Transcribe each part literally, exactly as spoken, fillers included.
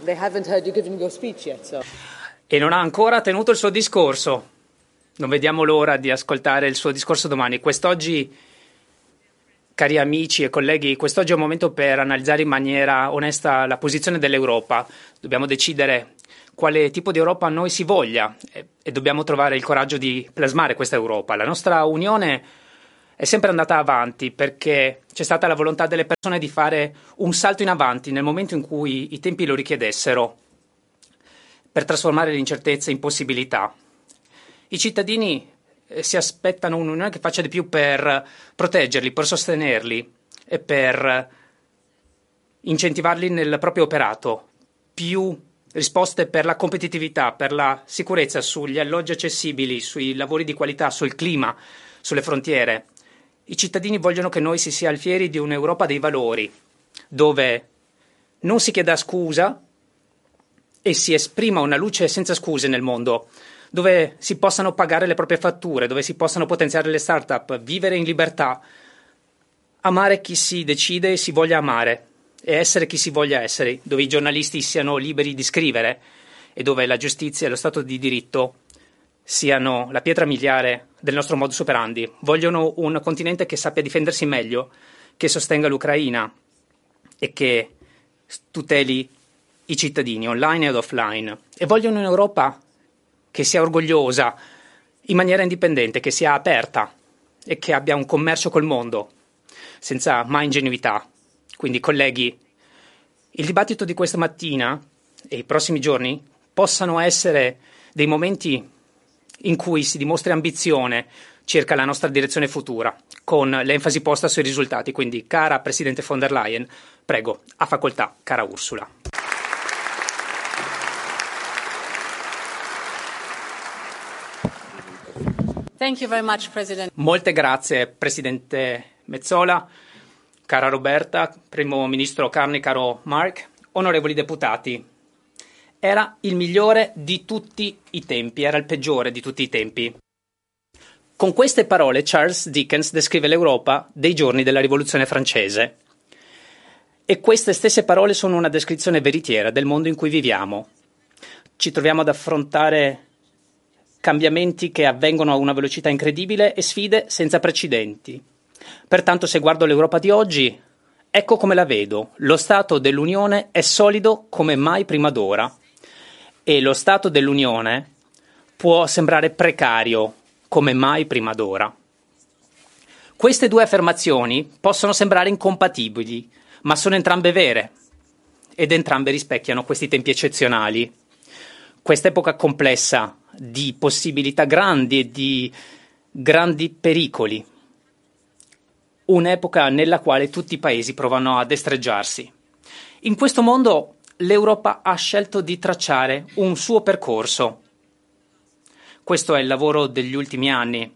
They haven't heard you giving your speech yet, so. E non ha ancora tenuto il suo discorso. Non vediamo l'ora di ascoltare il suo discorso domani. Quest'oggi, cari amici e colleghi, quest'oggi è un momento per analizzare in maniera onesta la posizione dell'Europa. Dobbiamo decidere quale tipo di Europa noi si voglia e, e dobbiamo trovare il coraggio di plasmare questa Europa. La nostra Unione è sempre andata avanti perché c'è stata la volontà delle persone di fare un salto in avanti nel momento in cui i tempi lo richiedessero, per trasformare l'incertezza in possibilità. I cittadini eh, si aspettano un'unione che faccia di più per proteggerli, per sostenerli e per incentivarli nel proprio operato. Più risposte per la competitività, per la sicurezza, sugli alloggi accessibili, sui lavori di qualità, sul clima, sulle frontiere. I cittadini vogliono che noi si sia alfieri di un'Europa dei valori, dove non si chieda scusa e si esprima una luce senza scuse nel mondo, dove si possano pagare le proprie fatture, dove si possano potenziare le start-up, vivere in libertà, amare chi si decide e si voglia amare e essere chi si voglia essere, dove i giornalisti siano liberi di scrivere e dove la giustizia e lo Stato di diritto siano la pietra miliare del nostro modus operandi. Vogliono un continente che sappia difendersi meglio, che sostenga l'Ucraina e che tuteli i cittadini online ed offline. E vogliono un'Europa che sia orgogliosa in maniera indipendente, che sia aperta e che abbia un commercio col mondo, senza mai ingenuità. Quindi, colleghi, il dibattito di questa mattina e i prossimi giorni possano essere dei momenti in cui si dimostri ambizione circa la nostra direzione futura, con l'enfasi posta sui risultati. Quindi, cara Presidente von der Leyen, prego, a facoltà, cara Ursula. Thank you very much, President. Molte grazie, Presidente Metsola, cara Roberta, Primo Ministro Carney, caro Mark, onorevoli deputati. Era il migliore di tutti i tempi, era il peggiore di tutti i tempi. Con queste parole Charles Dickens descrive l'Europa dei giorni della Rivoluzione francese. E queste stesse parole sono una descrizione veritiera del mondo in cui viviamo. Ci troviamo ad affrontare cambiamenti che avvengono a una velocità incredibile e sfide senza precedenti. Pertanto, se guardo l'Europa di oggi, ecco come la vedo. Lo Stato dell'Unione è solido come mai prima d'ora. E lo Stato dell'Unione può sembrare precario come mai prima d'ora. Queste due affermazioni possono sembrare incompatibili, ma sono entrambe vere ed entrambe rispecchiano questi tempi eccezionali. Quest'epoca complessa di possibilità grandi e di grandi pericoli. Un'epoca nella quale tutti i paesi provano a destreggiarsi. In questo mondo l'Europa ha scelto di tracciare un suo percorso. Questo è il lavoro degli ultimi anni.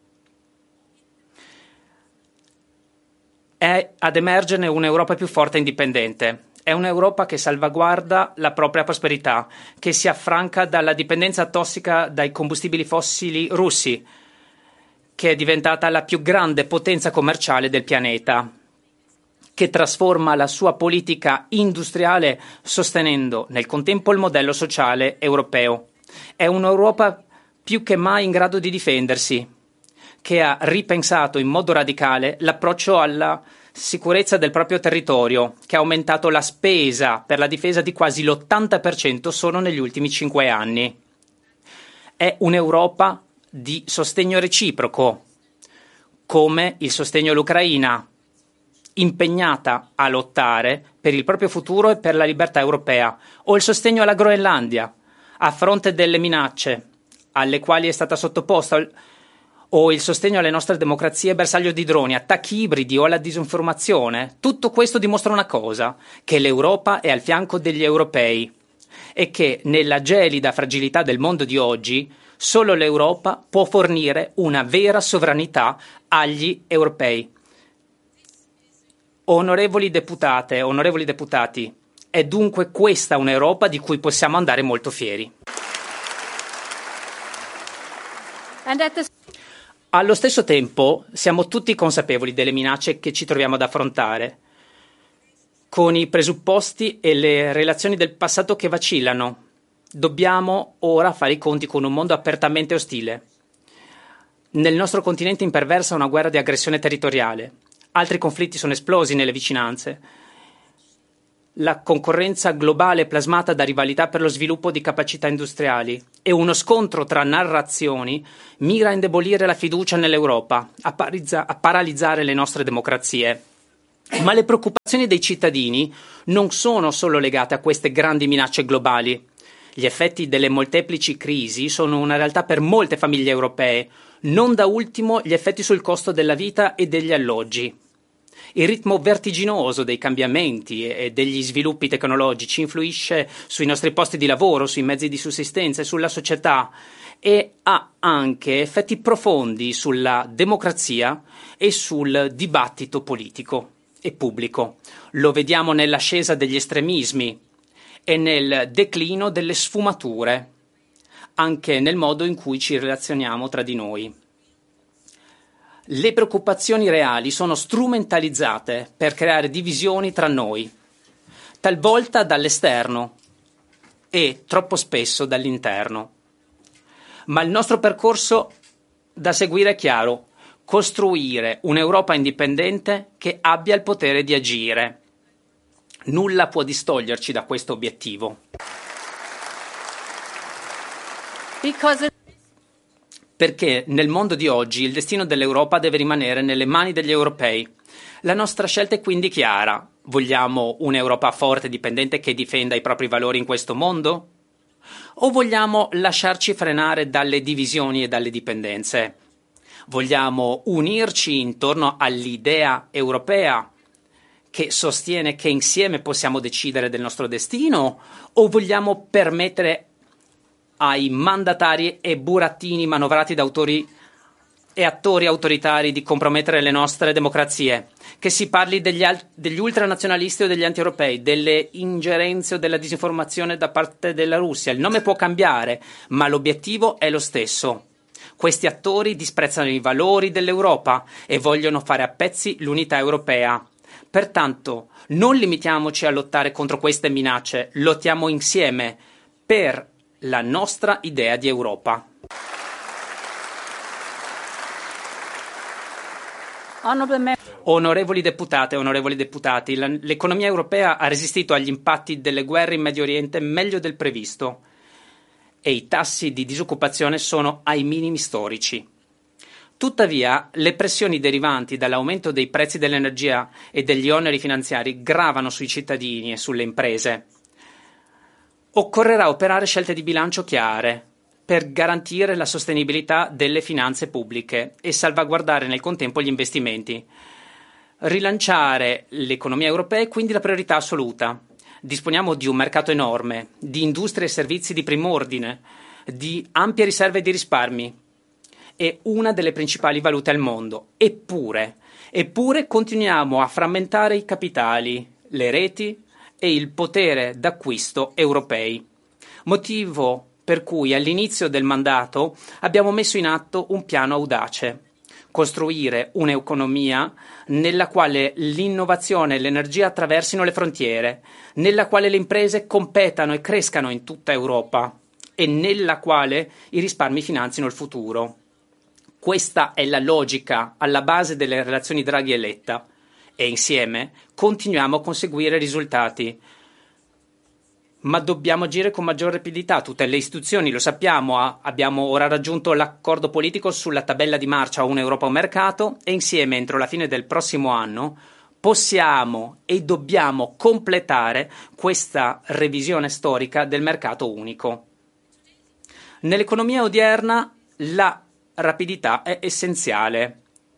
È ad emergere un'Europa più forte e indipendente. È un'Europa che salvaguarda la propria prosperità, che si affranca dalla dipendenza tossica dai combustibili fossili russi, che è diventata la più grande potenza commerciale del pianeta, che trasforma la sua politica industriale sostenendo nel contempo il modello sociale europeo. È un'Europa più che mai in grado di difendersi, che ha ripensato in modo radicale l'approccio alla sicurezza del proprio territorio, che ha aumentato la spesa per la difesa di quasi l'ottanta per cento solo negli ultimi cinque anni. È un'Europa di sostegno reciproco, come il sostegno all'Ucraina, impegnata a lottare per il proprio futuro e per la libertà europea, o il sostegno alla Groenlandia, a fronte delle minacce alle quali è stata sottoposta, o il sostegno alle nostre democrazie bersaglio di droni, attacchi ibridi o alla disinformazione. Tutto questo dimostra una cosa, che l'Europa è al fianco degli europei e che nella gelida fragilità del mondo di oggi solo l'Europa può fornire una vera sovranità agli europei. Onorevoli deputate, onorevoli deputati, è dunque questa un'Europa di cui possiamo andare molto fieri. And at the... Allo stesso tempo siamo tutti consapevoli delle minacce che ci troviamo ad affrontare. con i presupposti e le relazioni del passato che vacillano. Dobbiamo ora fare i conti con un mondo apertamente ostile. Nel nostro continente imperversa una guerra di aggressione territoriale. Altri conflitti sono esplosi nelle vicinanze. La concorrenza globale plasmata da rivalità per lo sviluppo di capacità industriali e uno scontro tra narrazioni mira a indebolire la fiducia nell'Europa, a, parizza- a paralizzare le nostre democrazie. Ma le preoccupazioni dei cittadini non sono solo legate a queste grandi minacce globali. Gli effetti delle molteplici crisi sono una realtà per molte famiglie europee, non da ultimo gli effetti sul costo della vita e degli alloggi. Il ritmo vertiginoso dei cambiamenti e degli sviluppi tecnologici influisce sui nostri posti di lavoro, sui mezzi di sussistenza e sulla società e ha anche effetti profondi sulla democrazia e sul dibattito politico e pubblico. Lo vediamo nell'ascesa degli estremismi e nel declino delle sfumature, anche nel modo in cui ci relazioniamo tra di noi. Le preoccupazioni reali sono strumentalizzate per creare divisioni tra noi, talvolta dall'esterno e troppo spesso dall'interno. Ma il nostro percorso da seguire è chiaro: costruire un'Europa indipendente che abbia il potere di agire. Nulla può distoglierci da questo obiettivo. Because Perché nel mondo di oggi il destino dell'Europa deve rimanere nelle mani degli europei. La nostra scelta è quindi chiara. Vogliamo un'Europa forte e dipendente che difenda i propri valori in questo mondo? O vogliamo lasciarci frenare dalle divisioni e dalle dipendenze? Vogliamo unirci intorno all'idea europea che sostiene che insieme possiamo decidere del nostro destino, o vogliamo permettere ai mandatari e burattini manovrati da autori e attori autoritari di compromettere le nostre democrazie? Che si parli degli, al- degli ultranazionalisti o degli anti-europei, delle ingerenze o della disinformazione da parte della Russia. Il nome può cambiare, ma l'obiettivo è lo stesso. Questi attori disprezzano i valori dell'Europa e vogliono fare a pezzi l'unità europea. Pertanto, non limitiamoci a lottare contro queste minacce, lottiamo insieme per la nostra idea di Europa. Onorevoli deputate e onorevoli deputati, la- l'economia europea ha resistito agli impatti delle guerre in Medio Oriente meglio del previsto e i tassi di disoccupazione sono ai minimi storici. Tuttavia, le pressioni derivanti dall'aumento dei prezzi dell'energia e degli oneri finanziari gravano sui cittadini e sulle imprese. Occorrerà operare scelte di bilancio chiare per garantire la sostenibilità delle finanze pubbliche e salvaguardare nel contempo gli investimenti. Rilanciare l'economia europea è quindi la priorità assoluta. Disponiamo di un mercato enorme, di industrie e servizi di prim'ordine, di ampie riserve di risparmi e una delle principali valute al mondo. Eppure, eppure continuiamo a frammentare i capitali, le reti e il potere d'acquisto europei. Motivo per cui all'inizio del mandato abbiamo messo in atto un piano audace: costruire un'economia nella quale l'innovazione e l'energia attraversino le frontiere, nella quale le imprese competano e crescano in tutta Europa e nella quale i risparmi finanzino il futuro. Questa è la logica alla base delle relazioni Draghi e Letta e insieme continuiamo a conseguire risultati. Ma dobbiamo agire con maggior rapidità. Tutte le istituzioni lo sappiamo, ah, abbiamo ora raggiunto l'accordo politico sulla tabella di marcia Un'Europa, un mercato e insieme entro la fine del prossimo anno possiamo e dobbiamo completare questa revisione storica del mercato unico. Nell'economia odierna la rapidità è essenziale.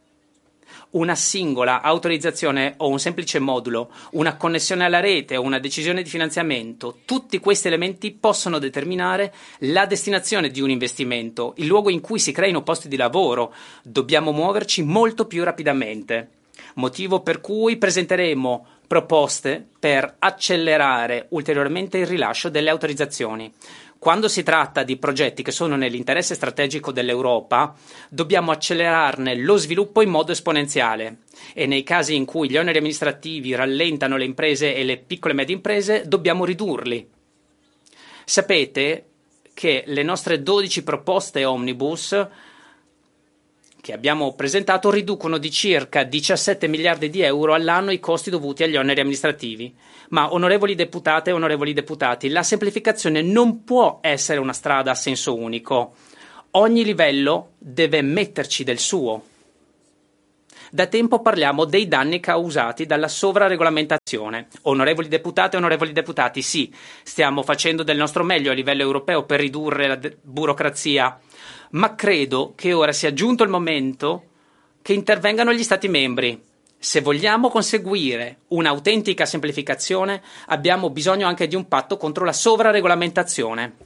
Una singola autorizzazione o un semplice modulo, una connessione alla rete o una decisione di finanziamento, tutti questi elementi possono determinare la destinazione di un investimento, il luogo in cui si creino posti di lavoro. Dobbiamo muoverci molto più rapidamente. Motivo per cui presenteremo proposte per accelerare ulteriormente il rilascio delle autorizzazioni. Quando si tratta di progetti che sono nell'interesse strategico dell'Europa, dobbiamo accelerarne lo sviluppo in modo esponenziale e nei casi in cui gli oneri amministrativi rallentano le imprese e le piccole e medie imprese, dobbiamo ridurli. Sapete che le nostre dodici proposte omnibus che abbiamo presentato riducono di circa diciassette miliardi di euro all'anno i costi dovuti agli oneri amministrativi. Ma, onorevoli deputate e onorevoli deputati, la semplificazione non può essere una strada a senso unico. Ogni livello deve metterci del suo. Da tempo parliamo dei danni causati dalla sovraregolamentazione. Onorevoli deputate e onorevoli deputati, sì, stiamo facendo del nostro meglio a livello europeo per ridurre la de- burocrazia, ma credo che ora sia giunto il momento che intervengano gli Stati membri. Se vogliamo conseguire un'autentica semplificazione, abbiamo bisogno anche di un patto contro la sovraregolamentazione.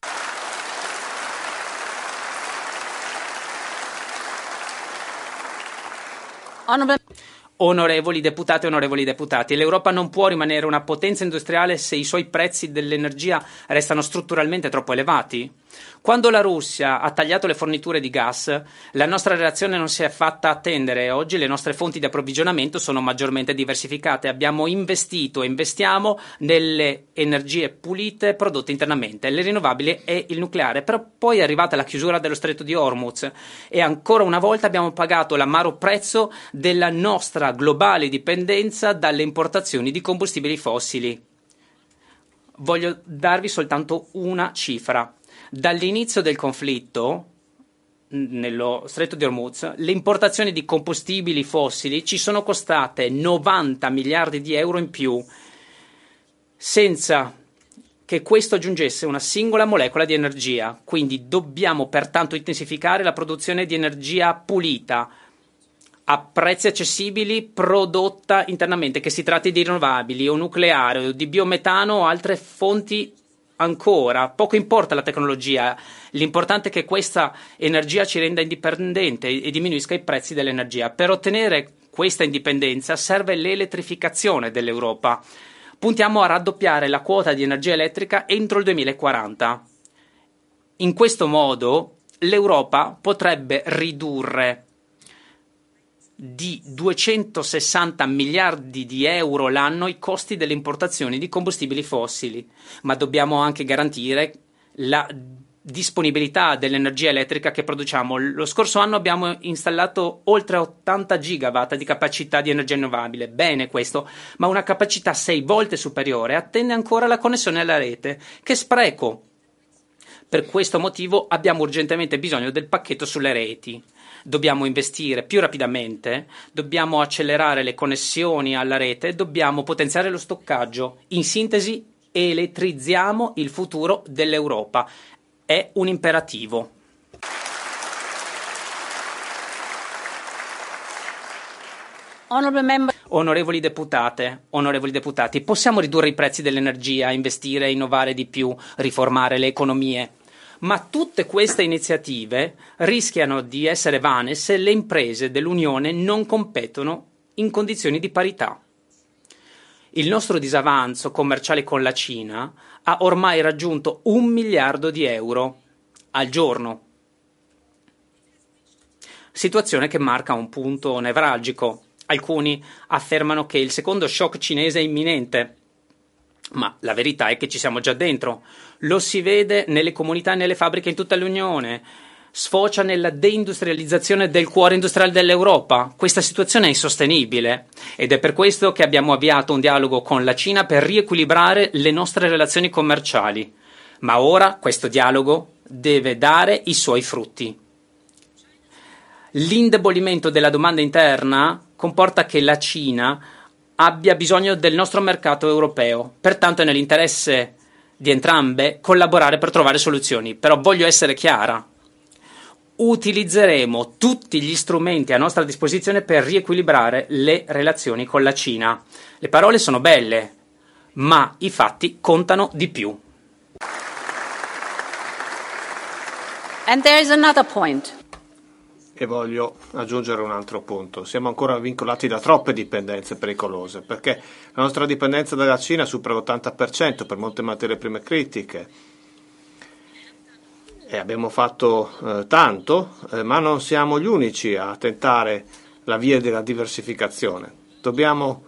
Onorevoli deputate e onorevoli deputati, l'Europa non può rimanere una potenza industriale se i suoi prezzi dell'energia restano strutturalmente troppo elevati. Quando la Russia ha tagliato le forniture di gas, la nostra reazione non si è fatta attendere e oggi le nostre fonti di approvvigionamento sono maggiormente diversificate. Abbiamo investito e investiamo nelle energie pulite prodotte internamente, le rinnovabili e il nucleare, però poi è arrivata la chiusura dello stretto di Hormuz e ancora una volta abbiamo pagato l'amaro prezzo della nostra globale dipendenza dalle importazioni di combustibili fossili. Voglio darvi soltanto una cifra. Dall'inizio del conflitto nello stretto di Hormuz, le importazioni di combustibili fossili ci sono costate novanta miliardi di euro in più, senza che questo aggiungesse una singola molecola di energia. Quindi dobbiamo pertanto intensificare la produzione di energia pulita, a prezzi accessibili, prodotta internamente, che si tratti di rinnovabili o nucleare o di biometano o altre fonti ancora. Poco importa la tecnologia, l'importante è che questa energia ci renda indipendente e diminuisca i prezzi dell'energia. Per ottenere questa indipendenza serve l'elettrificazione dell'Europa. Puntiamo a raddoppiare la quota di energia elettrica entro il duemilaquaranta. In questo modo l'Europa potrebbe ridurre di duecentosessanta miliardi di euro l'anno i costi delle importazioni di combustibili fossili, ma dobbiamo anche garantire la disponibilità dell'energia elettrica che produciamo. Lo scorso anno abbiamo installato oltre ottanta gigawatt di capacità di energia rinnovabile. Bene questo, ma una capacità sei volte superiore attende ancora la connessione alla rete. Che spreco! Per questo motivo abbiamo urgentemente bisogno del pacchetto sulle reti. Dobbiamo investire più rapidamente, dobbiamo accelerare le connessioni alla rete, dobbiamo potenziare lo stoccaggio. In sintesi, elettrizziamo il futuro dell'Europa. È un imperativo. Onorevoli deputate, onorevoli deputati, possiamo ridurre i prezzi dell'energia, investire, innovare di più, riformare le economie. Ma tutte queste iniziative rischiano di essere vane se le imprese dell'Unione non competono in condizioni di parità. Il nostro disavanzo commerciale con la Cina ha ormai raggiunto un miliardo di euro al giorno. Situazione che marca un punto nevralgico. Alcuni affermano che il secondo shock cinese è imminente. Ma la verità è che ci siamo già dentro. Lo si vede nelle comunità e nelle fabbriche in tutta l'Unione. Sfocia nella deindustrializzazione del cuore industriale dell'Europa. Questa situazione è insostenibile ed è per questo che abbiamo avviato un dialogo con la Cina per riequilibrare le nostre relazioni commerciali. Ma ora questo dialogo deve dare i suoi frutti. L'indebolimento della domanda interna comporta che la Cina abbia bisogno del nostro mercato europeo. Pertanto è nell'interesse di entrambe collaborare per trovare soluzioni. Però voglio essere chiara. Utilizzeremo tutti gli strumenti a nostra disposizione per riequilibrare le relazioni con la Cina. Le parole sono belle, ma i fatti contano di più. And there is another point. E voglio aggiungere un altro punto. Siamo ancora vincolati da troppe dipendenze pericolose, perché la nostra dipendenza dalla Cina supera l'ottanta per cento per molte materie prime critiche. E abbiamo fatto eh, tanto, eh, ma non siamo gli unici a tentare la via della diversificazione. Dobbiamo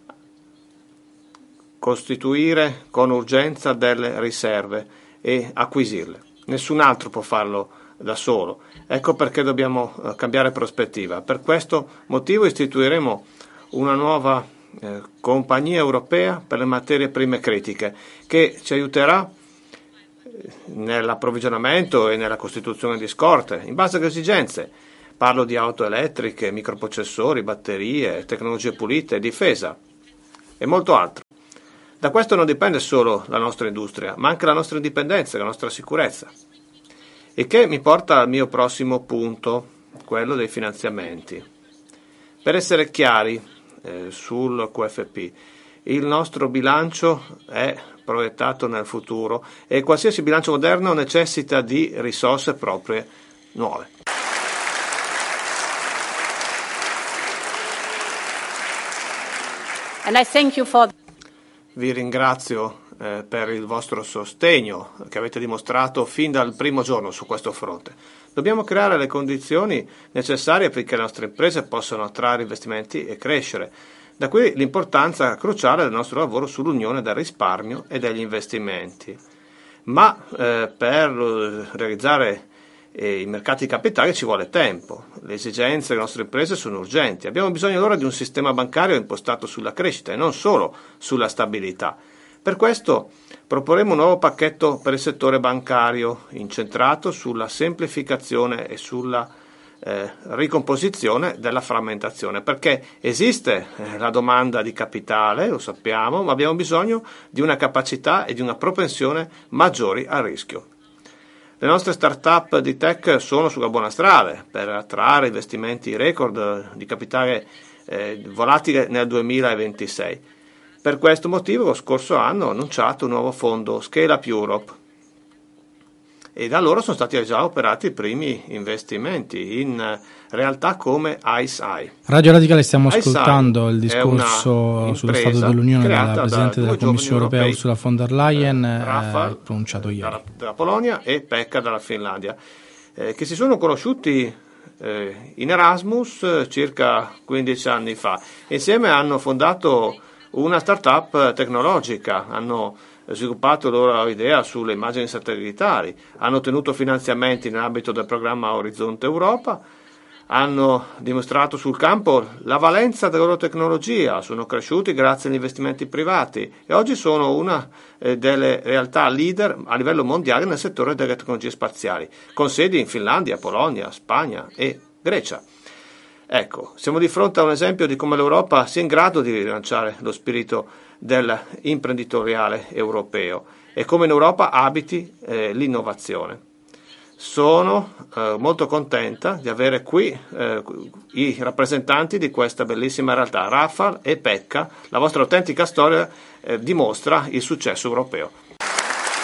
costituire con urgenza delle riserve e acquisirle. Nessun altro può farlo da solo. Ecco perché dobbiamo eh, cambiare prospettiva. Per questo motivo istituiremo una nuova eh, compagnia europea per le materie prime critiche che ci aiuterà nell'approvvigionamento e nella costituzione di scorte in base alle esigenze. Parlo di auto elettriche, microprocessori, batterie, tecnologie pulite, difesa e molto altro. Da questo non dipende solo la nostra industria, ma anche la nostra indipendenza, la nostra sicurezza. E che mi porta al mio prossimo punto, quello dei finanziamenti. Per essere chiari eh, sul Q F P, il nostro bilancio è proiettato nel futuro e qualsiasi bilancio moderno necessita di risorse proprie nuove. And I thank you for... Vi ringrazio eh, per il vostro sostegno che avete dimostrato fin dal primo giorno su questo fronte. Dobbiamo creare le condizioni necessarie affinché le nostre imprese possano attrarre investimenti e crescere. Da qui l'importanza cruciale del nostro lavoro sull'unione del risparmio e degli investimenti. Ma eh, per realizzare eh, i mercati capitali ci vuole tempo. Le esigenze delle nostre imprese sono urgenti. Abbiamo bisogno allora di un sistema bancario impostato sulla crescita e non solo sulla stabilità. Per questo proporremo un nuovo pacchetto per il settore bancario incentrato sulla semplificazione e sulla Eh, ricomposizione della frammentazione, perché esiste eh, la domanda di capitale, lo sappiamo, ma abbiamo bisogno di una capacità e di una propensione maggiori al rischio. Le nostre start-up di tech sono sulla buona strada per attrarre investimenti record di capitale eh, volatile nel duemilaventisei. Per questo motivo lo scorso anno ho annunciato un nuovo fondo Scale Up Europe, e da allora sono stati già operati i primi investimenti in realtà come ICEYE. Radio Radicale, stiamo ICEYE ascoltando il discorso sullo Stato dell'Unione della Presidente da della Commissione Europea Ursula von der Leyen, eh, Rafał, pronunciato ieri. Dalla, dalla Polonia, e Pekka dalla Finlandia, eh, che si sono conosciuti eh, in Erasmus eh, circa quindici anni fa. Insieme hanno fondato una start-up tecnologica, hanno sviluppato la loro idea sulle immagini satellitari, hanno ottenuto finanziamenti nell'ambito del programma Orizzonte Europa, hanno dimostrato sul campo la valenza della loro tecnologia, sono cresciuti grazie agli investimenti privati e oggi sono una eh, delle realtà leader a livello mondiale nel settore delle tecnologie spaziali, con sedi in Finlandia, Polonia, Spagna e Grecia. Ecco, siamo di fronte a un esempio di come l'Europa sia in grado di rilanciare lo spirito dell'imprenditoriale europeo e come in Europa abiti eh, l'innovazione. Sono eh, molto contenta di avere qui eh, i rappresentanti di questa bellissima realtà. Rafał e Pekka, la vostra autentica storia eh, dimostra il successo europeo.